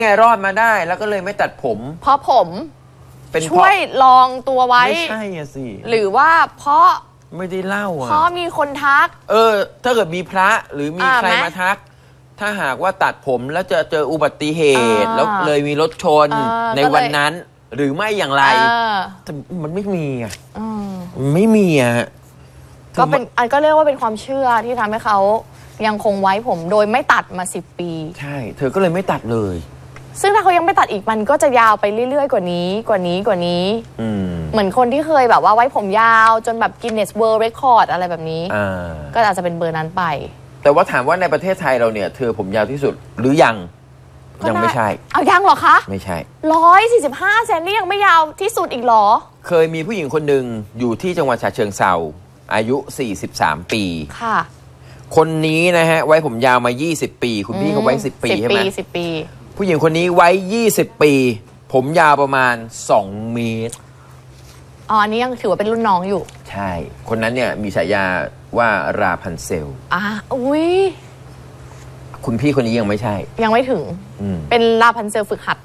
ไงรอดมาได้แล้วก็เลยไม่ตัดผมเพราะผมเป็นช่วยลองตัวไว้ไม่ใช่สิหรือว่าเพราะไม่ได้เล่าเพราะมีคนทักถ้าเกิดมีพระหรือมีใครมาทักถ้าหากว่าตัดผมแล้วจะเจออุบัติเหตุแล้วเลยมีรถชนในวันนั้นหรือไม่อย่างไรมันไม่มีอ่ะไม่มีอ่ะก็เป็นอันก็เรียกว่าเป็นความเชื่อที่ทำให้เขายังคงไว้ผมโดยไม่ตัดมา10 ปีใช่เธอก็เลยไม่ตัดเลยซึ่งถ้าเขายังไม่ตัดอีกมันก็จะยาวไปเรื่อยๆกว่านี้เหมือนคนที่เคยแบบว่าไว้ผมยาวจนแบบ Guinness World Record อะไรแบบนี้ก็อาจจะเป็นเบอร์นั้นไปแต่ว่าถามว่าในประเทศไทยเราเนี่ยเธอผมยาวที่สุดหรือยังไม่ใช่เอายังเหรอคะไม่ใช่ 145 เซนนี่ยังไม่ยาวที่สุดอีกหรอเคยมีผู้หญิงคนหนึ่งอยู่ที่จังหวัดฉะเชิงเทราอายุ43 ปีค่ะคนนี้นะฮะไว้ผมยาวมา20 ปีคุณพี่เขาไว้10 ปีใช่ไหม 10 ปีผู้หญิงคนนี้ไว้20 ปีผมยาวประมาณ2 เมตรอันนี้ยังถือว่าเป็นรุ่นน้องอยู่ใช่คนนั้นเนี่ยมีฉายาว่าราพันเซลอุ้ยคุณพี่คนนี้ยังไม่ใช่ยังไม่ถึงเป็นราพันเซลฝึกหัด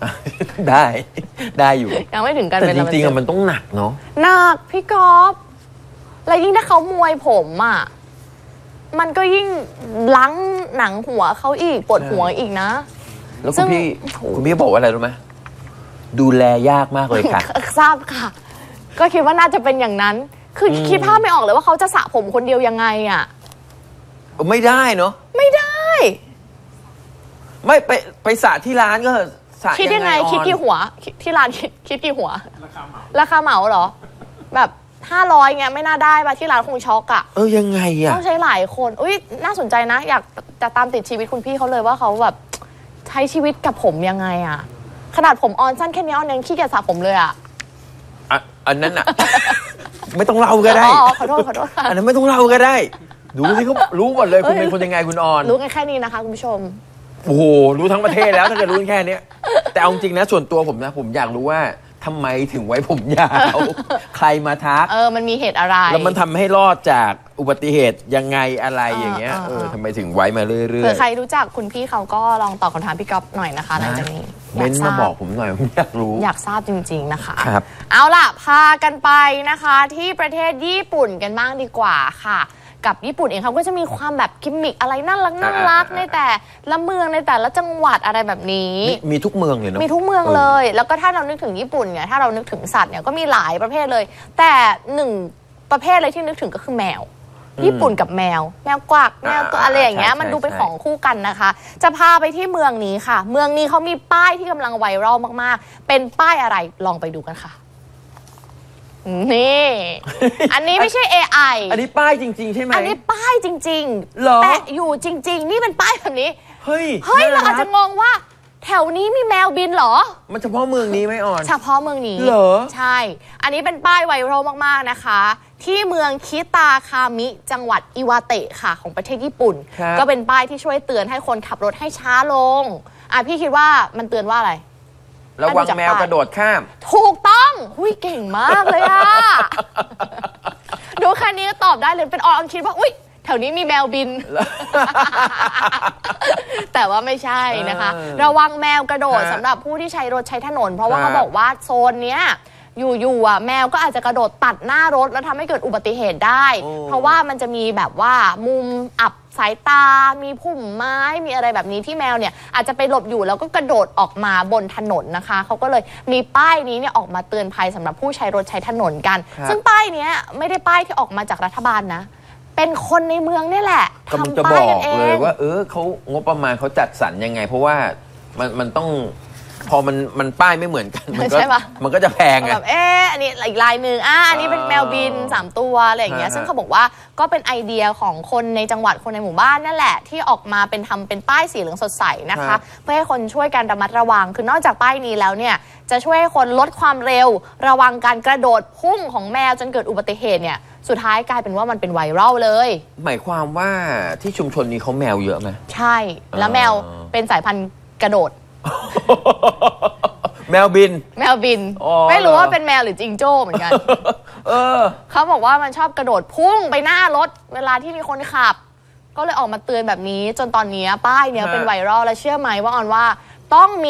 ได้อยู่ยังไม่ถึงกันแต่จริงๆมันต้องหนักเนาะหนักพี่ก๊อฟแล้วยิ่งถ้าเขามวยผมมันก็ยิ่งล้างหนังหัวเขาอีกปวดหัวอีกนะแล้วคุณพี่บอกว่าอะไรรู้ไหมดูแลยากมากเลยค่ะทราบค่ะก็คิดว่าน่าจะเป็นอย่างนั้นคือคิดภาพไม่ออกเลยว่าเขาจะสระผมคนเดียวยังไงไม่ได้เนาะไม่ได้ไม่ไปสระที่ร้านก็สระคิดยังไงคิดกี่หัวที่ร้านคิดกี่หัวราคาเหมาเหรอแบบ500ไงไม่น่าได้ป่ะที่ร้านคงช็อกยังไงต้องใช้หลายคนน่าสนใจนะอยากจะตามติดชีวิตคุณพี่เขาเลยว่าเขาแบบใช้ชีวิตกับผมยังไงขนาดผมออนสั้นแค่นี้ออนยังขี้เกียจสระผมเลยอันนั้นไม่ต้องเล่าก็ได้ขอโทษอันนั้นไม่ต้องเล่าก็ได้ดูที่เขารู้หมดเลยคุณเป็นคนยังไงคุณออนรู้แค่นี้นะคะคุณผู้ชมโอ้โหรู้ทั้งประเทศแล้วถ้าเกิดรู้แค่นี้แต่เอาจริงนะส่วนตัวผมนะผมอยากรู้ว่าทำไมถึงไว้ผมยาวใครมาทักมันมีเหตุอะไรแล้วมันทำให้รอดจากอุบัติเหตุยังไงอะไรอย่างเงี้ยทำไมถึงไว้มาเรื่อยๆเผื่อใครรู้จักคุณพี่เขาก็ลองตอบคำถามพี่ก๊อฟหน่อยนะคะหลังจากนี้เม้นมาบอกผมหน่อยผมอยากรู้อยากทราบจริงๆนะคะครับเอาล่ะพากันไปนะคะที่ประเทศญี่ปุ่นกันบ้างดีกว่าค่ะกับญี่ปุ่นเองเขาก็จะมีความแบบกิมมิคอะไรน่ารักในแต่ละเมืองในแต่ละจังหวัดอะไรแบบนี้มีทุกเมืองเลยเนาะมีทุกเมืองเลยแล้วก็ถ้าเรานึกถึงญี่ปุ่นเนี่ยถ้าเรานึกถึงสัตว์เนี่ยก็มีหลายประเภทเลยแต่1 ประเภทเลยที่นึกถึงก็คือแมวญี่ปุ่นกับแมวกวักแมวตัวอะไรอย่างเงี้ยมันดูเป็นของคู่กันนะคะจะพาไปที่เมืองนี้ค่ะเมืองนี้เขามีป้ายที่กำลังไวรัลมากๆเป็นป้ายอะไรลองไปดูกันค่ะนี่อันนี้ไม่ใช่ AI อันนี้ป้ายจริงๆใช่ไหมอันนี้ป้ายจริงๆแปะอยู่จริงๆนี่เป็นป้ายแบบนี้เฮ้ยเราอาจจะงงว่าแถวนี้มีแมวบินเหรอมันเฉพาะเมืองนี้ไหมออนเฉพาะเมืองนี้เหรอใช่อันนี้เป็นป้ายไวรัลมากๆนะคะที่เมืองคิตาคามิจังหวัดอิวาเตะค่ะของประเทศญี่ปุ่นก็เป็นป้ายที่ช่วยเตือนให้คนขับรถให้ช้าลงพี่คิดว่ามันเตือนว่าอะไรระวังแมวกระโดดข้ามถูกต้องเก่งมากเลยดูแค่นี้ก็ตอบได้เลยเป็นออนคิดว่าแถวนี้มีแมวบิน แต่ว่าไม่ใช่นะคะระวังแมวกระโดดสำหรับผู้ที่ใช้รถใช้ถนนเพราะว่าเขาบอกว่าโซนเนี้ยอยู่แมวก็อาจจะกระโดดตัดหน้ารถแล้วทำให้เกิดอุบัติเหตุได้เพราะว่ามันจะมีแบบว่ามุมอับสายตามีพุ่มไม้มีอะไรแบบนี้ที่แมวเนี่ยอาจจะไปหลบอยู่แล้วก็กระโดดออกมาบนถนนนะคะเขาก็เลยมีป้ายนี้เนี่ยออกมาเตือนภัยสำหรับผู้ใช้รถใช้ถนนกันซึ่งป้ายนี้ไม่ได้ป้ายที่ออกมาจากรัฐบาลนะเป็นคนในเมืองนี่แหละทำป้ายกันเองเลยว่าเขางบประมาณเขาจัดสรรยังไงเพราะว่ามันต้องพอมันป้ายไม่เหมือนกันมันก็จะแพงไงแบบอันนี้อีกลายหนึ่งอันนี้เป็นแมวบิน3 ตัวอะไรอย่างเงี้ยซึ่งเขาบอกว่าก็เป็นไอเดียของคนในจังหวัดคนในหมู่บ้านนั่นแหละที่ออกมาทำเป็นป้ายสีเหลืองสดใสนะคะเพื่อให้คนช่วยกันระมัดระวังคือนอกจากป้ายนี้แล้วเนี่ยจะช่วยให้คนลดความเร็วระวังการกระโดดพุ่งของแมวจนเกิดอุบัติเหตุเนี่ยสุดท้ายกลายเป็นว่ามันเป็นไวรัลเลยหมายความว่าที่ชุมชนนี้เขาแมวเยอะไหมใช่แล้วแมวเป็นสายพันธุ์กระโดดแมวบินไม่รู้ว่าเป็นแมวหรือจิงโจ้เหมือนกันเขาบอกว่ามันชอบกระโดดพุ่งไปหน้ารถเวลาที่มีคนขับก็เลยออกมาเตือนแบบนี้จนตอนนี้ป้ายเนี้ยเป็นไวรัลและเชื่อไหมว่าต้องมี